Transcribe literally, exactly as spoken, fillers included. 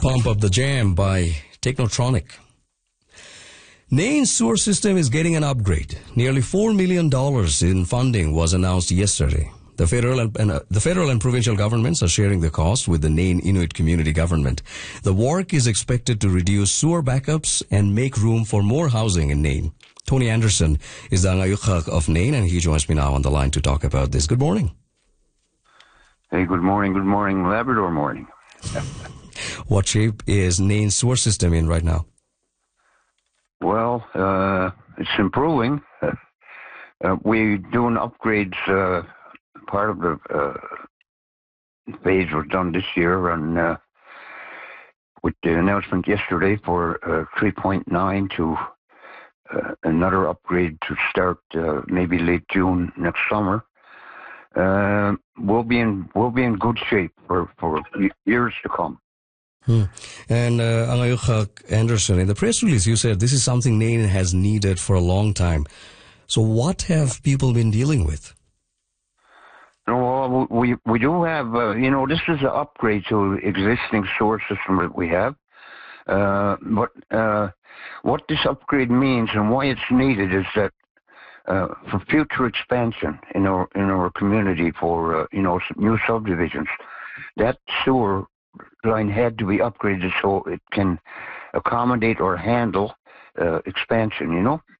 Pump Up the Jam by Technotronic. Nain's sewer system is getting an upgrade. Nearly four million dollars in funding was announced yesterday. The federal and, and uh, the federal and provincial governments are sharing the cost with the Nain Inuit community government. The work is expected to reduce sewer backups and make room for more housing in Nain. Tony Anderson is the Angayukhak of Nain, and he joins me now on the line to talk about this. Good morning. Hey, good morning, good morning, Labrador morning. What shape is Nain's sewer system in right now? Well, uh, it's improving. Uh, we doing upgrades. Uh, part of the uh, phase was done this year, and uh, with the announcement yesterday for uh, three point nine to uh, another upgrade to start uh, maybe late June next summer. Uh, we'll be in we'll be in good shape for, for years to come. Hmm. And uh, Angayukhak Anderson, in the press release, you said this is something Nain has needed for a long time. So, what have people been dealing with? No, we we do have. Uh, you know, this is an upgrade to existing sewer system that we have. Uh, but uh, what this upgrade means and why it's needed is that uh, for future expansion in our in our community for uh, you know new subdivisions, that sewer line had to be upgraded so it can accommodate or handle uh, expansion. You know.